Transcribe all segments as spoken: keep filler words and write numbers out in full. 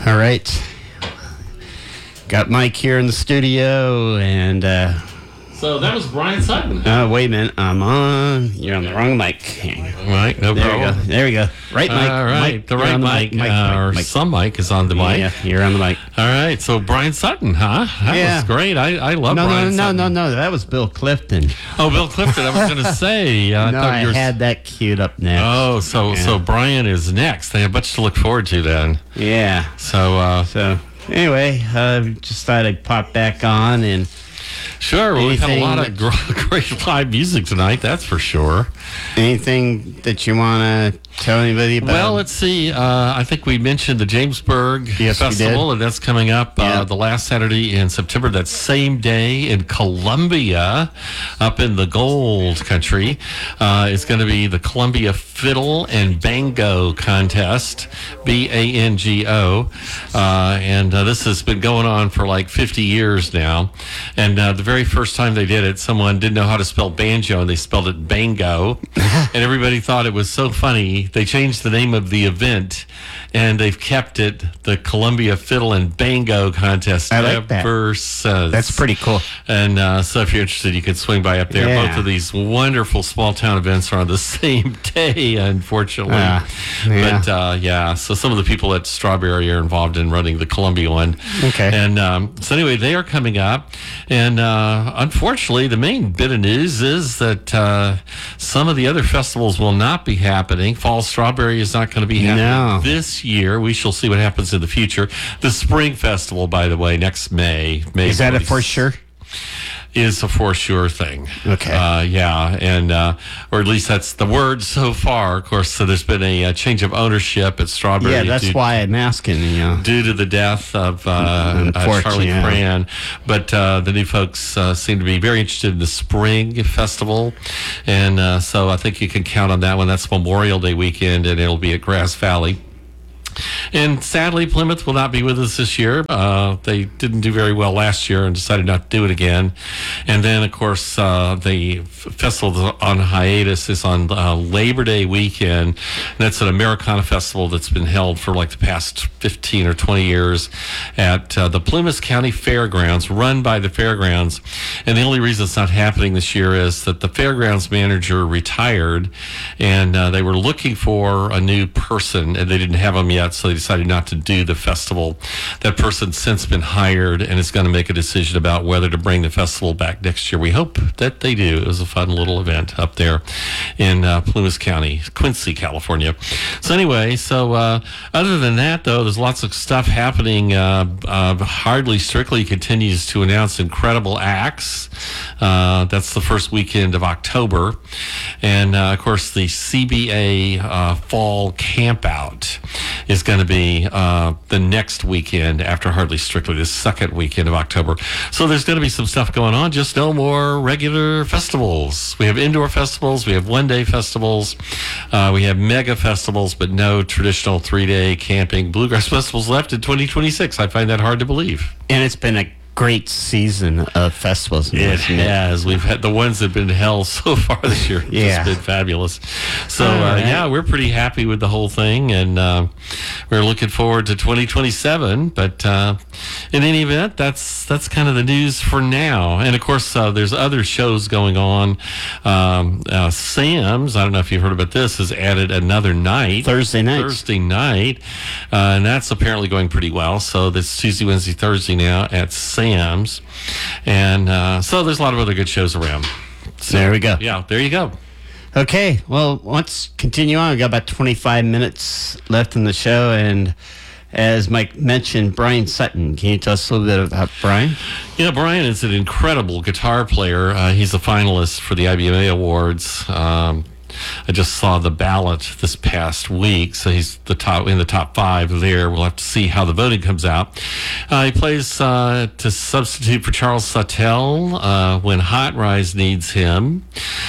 All right. Got Mike here in the studio, and uh, So that was Brian Sutton. uh, wait a minute. I'm on. You're on the wrong mic. Right, no There we problem. go. There we go. Right mic. All right, Mike, the you're right on mic, Mike, uh, Mike, or Mike. some mic is on the mic. Yeah, you're on the mic. All right, so Brian Sutton, huh? That Yeah. was great. I, I love No, no, Brian no, Sutton. no, no. That was Bill Clifton. Oh, Bill Clifton. I was going to say. Uh, no, thought I you were- had that queued up next. Oh, so Yeah. so Brian is next. They have much to look forward to then. Yeah. So uh, So anyway, uh, just thought I'd pop back on and. sure, well, we've had a Anything lot of gr- great live music tonight. That's for sure. Anything that you want to tell anybody about? Well, let's see. Uh, I think we mentioned the Jamesburg Yes, we Festival, did. and that's coming up uh, Yeah. the last Saturday in September. That same day in Columbia, up in the Gold Country, uh, it's going to be the Columbia Fiddle and Bango Contest, B A N G O, uh, and uh, this has been going on for like fifty years now. And uh, the very first time they did it, someone didn't know how to spell banjo, and they spelled it bango, and everybody thought it was so funny. They changed the name of the event, and they've kept it the Columbia Fiddle and Bango Contest I like that. ever since. That's pretty cool. And uh, so if you're interested, you can swing by up there. Yeah. Both of these wonderful small town events are on the same day, unfortunately. Ah, yeah. But uh, yeah, so some of the people at Strawberry are involved in running the Columbia one. Okay. And um, so anyway, they are coming up. And uh, unfortunately, the main bit of news is that uh, some of the other festivals will not be happening. Fall Strawberry is not going to be happening No. this year. We shall see what happens in the future. The Spring Festival, by the way, next May. May Is that a for twenty-sixth. sure? Is a for sure thing. Okay. Uh, yeah, and uh, or at least that's the word so far. Of course, so there's been a, uh change of ownership at Strawberry. Yeah, that's due, why I'm asking. You know. due to the death of uh, uh, Unfortunately, Charlie yeah. Cran. But uh, the new folks uh, seem to be very interested in the Spring Festival, and uh, so I think you can count on that one. That's Memorial Day weekend, and it'll be at Grass Valley. And sadly, Plymouth will not be with us this year. Uh, they didn't do very well last year and decided not to do it again. And then, of course, uh, the f- festival on hiatus is on uh, Labor Day weekend. And that's an Americana festival that's been held for like the past fifteen or twenty years at uh, the Plymouth County Fairgrounds, run by the Fairgrounds. And the only reason it's not happening this year is that the Fairgrounds manager retired, and uh, they were looking for a new person, and they didn't have them yet. So they decided not to do the festival. That person's since been hired and is going to make a decision about whether to bring the festival back next year. We hope that they do. It was a fun little event up there in uh, Plymouth County, Quincy, California. So anyway, so uh, other than that, though, there's lots of stuff happening. Uh, uh, Hardly Strictly continues to announce incredible acts. Uh, that's the first weekend of October. And, uh, of course, the C B A uh, Fall Campout is going to be uh, the next weekend after Hardly Strictly, the second weekend of October. So there's going to be some stuff going on, just no more regular festivals. We have indoor festivals, we have one-day festivals, uh, we have mega festivals, but no traditional three-day camping bluegrass festivals left in twenty twenty-six. I find that hard to believe. And it's been a great season of festivals. It hasn't has. We've had the ones that have been held so far this year. Have Yeah. just been fabulous. So All uh, right. yeah, we're pretty happy with the whole thing, and uh, we're looking forward to twenty twenty-seven. But uh, in any event, that's that's kind of the news for now. And of course, uh, there's other shows going on. Um, uh, Sam's, I don't know if you've heard about this, has added another night. Thursday night. Thursday night, uh, and that's apparently going pretty well. So that's Tuesday, Wednesday, Thursday now at Sam's, and uh, so there's a lot of other good shows around. So, There we go. Yeah, there you go. Okay, well, let's continue on. We got about twenty-five minutes left in the show, and as Mike mentioned, Brian Sutton. Can you tell us a little bit about Brian? Yeah, Brian is an incredible guitar player. Uh, he's a finalist for the I B M A Awards. Um, I just saw the ballot this past week, so he's the top in the top five there. We'll have to see how the voting comes out. Uh, he plays uh, to substitute for Charles Sawtelle uh, when Hot Rise needs him,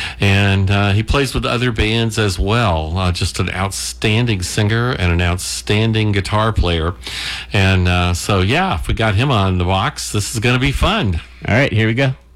and uh, he plays with other bands as well. Uh, just an outstanding singer and an outstanding guitar player, and uh, so yeah, if we got him on the box, this is going to be fun. All right, here we go.